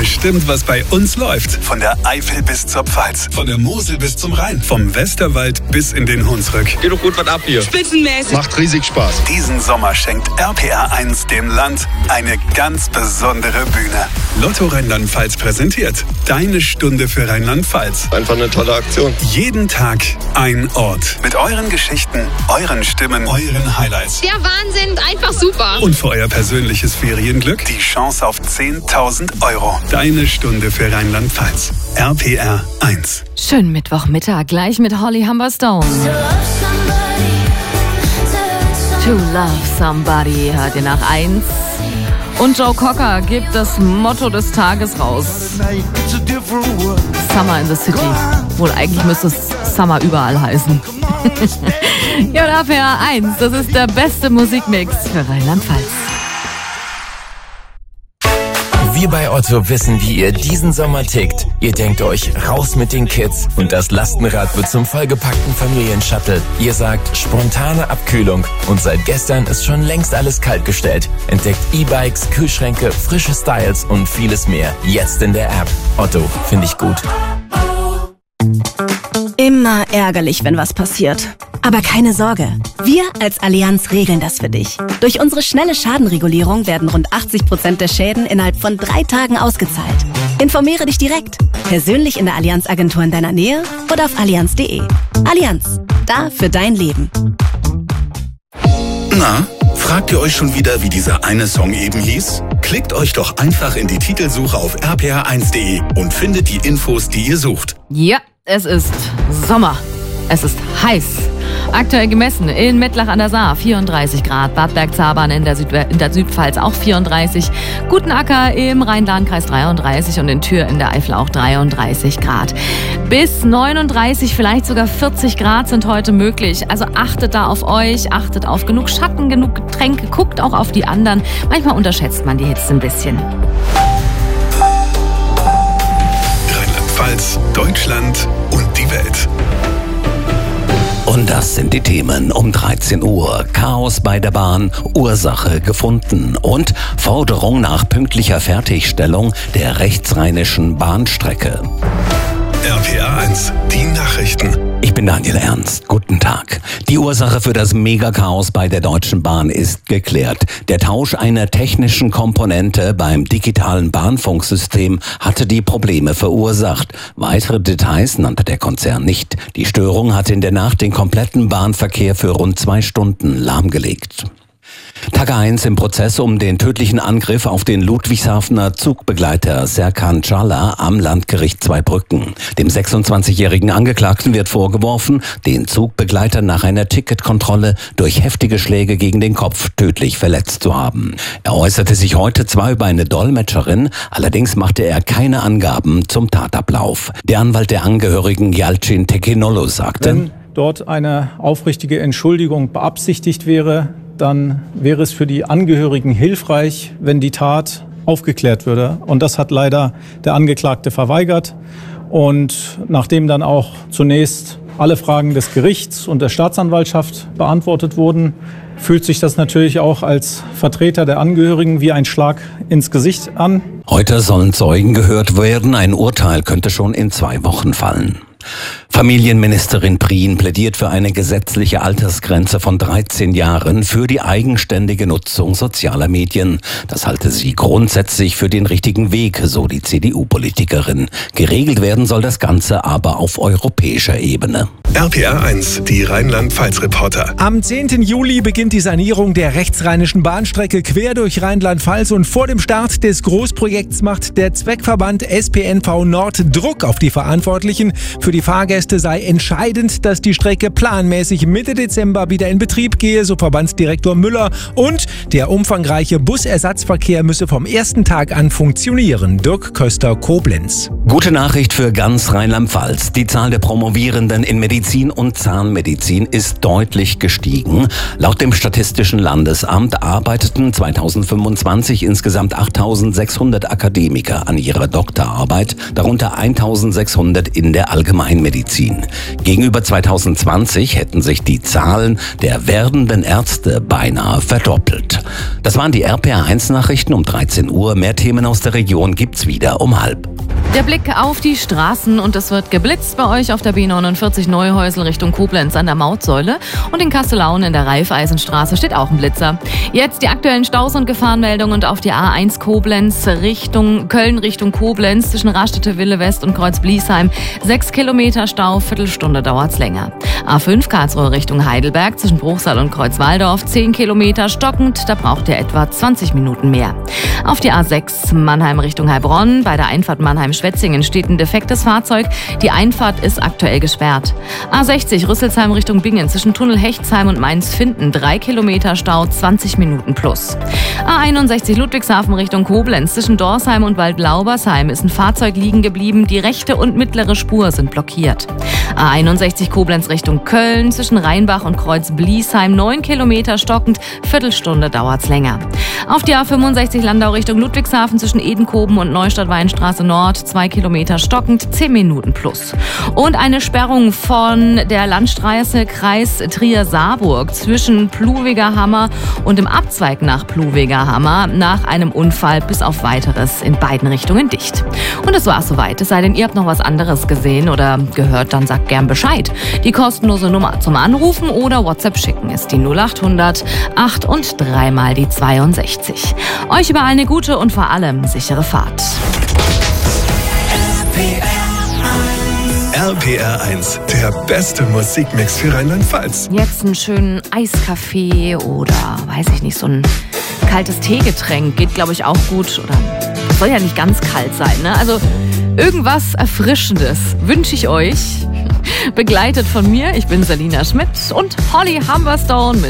bestimmt, was bei uns läuft. Von der Eifel bis zur Pfalz, von der Mosel bis zum Rhein, vom Westerwald bis in den Hunsrück. Geht doch gut was ab hier. Spitzenmäßig. Macht riesig Spaß. Diesen Sommer schenkt RPR 1 dem Land eine ganz besondere Bühne. Lotto Rheinland-Pfalz präsentiert Deine Stunde für Rheinland-Pfalz. Einfach eine tolle Aktion. Jeden Tag ein Ort. Mit euren Geschichten, euren Stimmen, euren Highlights. Der Wahnsinn, einfach super. Und für euer persönliches Ferienglück die Chance auf 10.000 €. Deine Stunde für Rheinland-Pfalz. RPR 1. Schönen Mittwochmittag, gleich mit Holly Humberstone. To Love Somebody hört ihr nach 1. Und Joe Cocker gibt das Motto des Tages raus. Summer in the City. Wohl eigentlich müsste es Summer überall heißen. Ja, und RPR 1, das ist der beste Musikmix für Rheinland-Pfalz. Wir bei Otto wissen, wie ihr diesen Sommer tickt. Ihr denkt euch, raus mit den Kids und das Lastenrad wird zum vollgepackten Familienshuttle. Ihr sagt, spontane Abkühlung und seit gestern ist schon längst alles kaltgestellt. Entdeckt E-Bikes, Kühlschränke, frische Styles und vieles mehr. Jetzt in der App. Otto, finde ich gut. Immer ärgerlich, wenn was passiert. Aber keine Sorge, wir als Allianz regeln das für dich. Durch unsere schnelle Schadenregulierung werden rund 80% der Schäden innerhalb von 3 Tagen ausgezahlt. Informiere dich direkt, persönlich in der Allianz-Agentur in deiner Nähe oder auf allianz.de. Allianz, da für dein Leben. Na, fragt ihr euch schon wieder, wie dieser eine Song eben hieß? Klickt euch doch einfach in die Titelsuche auf rpr1.de und findet die Infos, die ihr sucht. Ja, es ist Sommer. Es ist heiß. Aktuell gemessen in Mettlach an der Saar 34 Grad, Bad Bergzabern in der Südpfalz auch 34, Gutenacker im Rhein-Lahn-Kreis 33 und in Thür in der Eifel auch 33 Grad. Bis 39, vielleicht sogar 40 Grad sind heute möglich. Also achtet da auf euch, achtet auf genug Schatten, genug Getränke, guckt auch auf die anderen. Manchmal unterschätzt man die Hitze ein bisschen. Rheinland-Pfalz, Deutschland und die Welt. Und das sind die Themen um 13 Uhr. Chaos bei der Bahn, Ursache gefunden und Forderung nach pünktlicher Fertigstellung der rechtsrheinischen Bahnstrecke. RPR 1, die Nachrichten. Ich bin Daniel Ernst. Guten Tag. Die Ursache für das Megachaos bei der Deutschen Bahn ist geklärt. Der Tausch einer technischen Komponente beim digitalen Bahnfunksystem hatte die Probleme verursacht. Weitere Details nannte der Konzern nicht. Die Störung hatte in der Nacht den kompletten Bahnverkehr für rund 2 Stunden lahmgelegt. Tag 1 im Prozess um den tödlichen Angriff auf den Ludwigshafener Zugbegleiter Serkan Çağlar am Landgericht Zweibrücken. Dem 26-jährigen Angeklagten wird vorgeworfen, den Zugbegleiter nach einer Ticketkontrolle durch heftige Schläge gegen den Kopf tödlich verletzt zu haben. Er äußerte sich heute zwar über eine Dolmetscherin, allerdings machte er keine Angaben zum Tatablauf. Der Anwalt der Angehörigen Yalcin Tekinolu sagte: Wenn dort eine aufrichtige Entschuldigung beabsichtigt wäre, dann wäre es für die Angehörigen hilfreich, wenn die Tat aufgeklärt würde. Und das hat leider der Angeklagte verweigert. Und nachdem dann auch zunächst alle Fragen des Gerichts und der Staatsanwaltschaft beantwortet wurden, fühlt sich das natürlich auch als Vertreter der Angehörigen wie ein Schlag ins Gesicht an. Heute sollen Zeugen gehört werden. Ein Urteil könnte schon in 2 Wochen fallen. Familienministerin Prien plädiert für eine gesetzliche Altersgrenze von 13 Jahren für die eigenständige Nutzung sozialer Medien. Das halte sie grundsätzlich für den richtigen Weg, so die CDU-Politikerin. Geregelt werden soll das Ganze aber auf europäischer Ebene. RPR 1, die Rheinland-Pfalz-Reporter. Am 10. Juli beginnt die Sanierung der rechtsrheinischen Bahnstrecke quer durch Rheinland-Pfalz und vor dem Start des Großprojekts macht der Zweckverband SPNV Nord Druck auf die Verantwortlichen. Für die Fahrgäste sei entscheidend, dass die Strecke planmäßig Mitte Dezember wieder in Betrieb gehe, so Verbandsdirektor Müller. Und der umfangreiche Busersatzverkehr müsse vom ersten Tag an funktionieren. Dirk Köster, Koblenz. Gute Nachricht für ganz Rheinland-Pfalz. Die Zahl der Promovierenden in Medizin und Zahnmedizin ist deutlich gestiegen. Laut dem Statistischen Landesamt arbeiteten 2025 insgesamt 8.600 Akademiker an ihrer Doktorarbeit, darunter 1.600 in der Allgemeinmedizin. Allgemeinmedizin. Gegenüber 2020 hätten sich die Zahlen der werdenden Ärzte beinahe verdoppelt. Das waren die RPA1-Nachrichten um 13 Uhr. Mehr Themen aus der Region gibt's wieder um 12:30. Der Blick auf die Straßen und es wird geblitzt bei euch auf der B49 Neuhäusel Richtung Koblenz an der Mautsäule und in Kastellaun in der Raiffeisenstraße steht auch ein Blitzer. Jetzt die aktuellen Staus und Gefahrenmeldungen und auf die A1 Koblenz Richtung Köln Richtung Koblenz zwischen Rastede Wille West und Kreuz Bliesheim 6 Kilometer Stau, Viertelstunde dauert's länger. A5 Karlsruhe Richtung Heidelberg zwischen Bruchsal und Kreuzwaldorf 10 Kilometer stockend, da braucht ihr etwa 20 Minuten mehr. Auf die A6 Mannheim Richtung Heilbronn bei der Einfahrt Mannheim-Schwetzingen steht ein defektes Fahrzeug. Die Einfahrt ist aktuell gesperrt. A60 Rüsselsheim Richtung Bingen zwischen Tunnel Hechtsheim und Mainz-Finden 3 Kilometer Stau, 20 Minuten plus. A61 Ludwigshafen Richtung Koblenz zwischen Dorsheim und Waldlaubersheim ist ein Fahrzeug liegen geblieben. Die rechte und mittlere Spur sind blockiert. A61 Koblenz Richtung Köln zwischen Rheinbach und Kreuz Bliesheim 9 Kilometer stockend, Viertelstunde dauert's länger. Auf die A65 Landau Richtung Ludwigshafen zwischen Edenkoben und Neustadt-Weinstraße Nord 2 Kilometer stockend, 10 Minuten plus. Und eine Sperrung von der Landstraße Kreis Trier-Saarburg zwischen Pluwiger Hammer und dem Abzweig nach Pluwiger Hammer nach einem Unfall bis auf Weiteres in beiden Richtungen dicht. Und das war's soweit. Es sei denn, ihr habt noch was anderes gesehen oder gehört, dann sagt gern Bescheid. Die kostenlose Nummer zum Anrufen oder WhatsApp schicken ist die 0800 8 und 3 mal die 62. Euch überall eine gute und vor allem sichere Fahrt. RPR1, der beste Musikmix für Rheinland-Pfalz. Jetzt einen schönen Eiskaffee oder, weiß ich nicht, so ein kaltes Teegetränk geht, glaube ich, auch gut. Oder soll ja nicht ganz kalt sein, ne? Also irgendwas Erfrischendes wünsche ich euch. Begleitet von mir, ich bin Selina Schmidt und Holly Humberstone mit